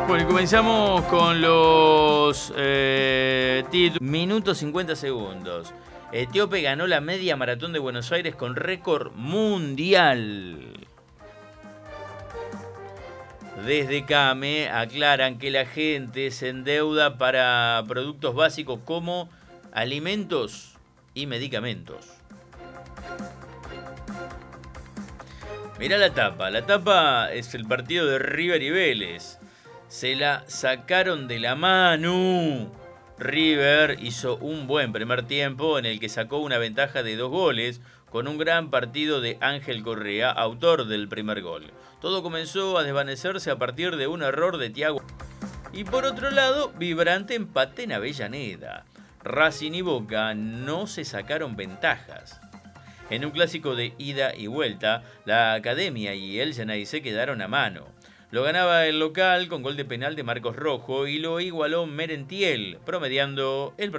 Bueno, y comenzamos con los títulos. Minutos 50 segundos. Etíope ganó la media maratón de Buenos Aires con récord mundial. Desde CAME aclaran que la gente se endeuda para productos básicos como alimentos y medicamentos. Mirá la tapa. La tapa es el partido de River y Vélez. Se la sacaron de la mano. River hizo un buen primer tiempo en el que sacó una ventaja de 2 goles con un gran partido de Ángel Correa, autor del primer gol. Todo comenzó a desvanecerse a partir de un error de Thiago. Y por otro lado, vibrante empate en Avellaneda. Racing y Boca no se sacaron ventajas. En un clásico de ida y vuelta, la Academia y el Geneise quedaron a mano. Lo ganaba el local con gol de penal de Marcos Rojo y lo igualó Merentiel, promediando el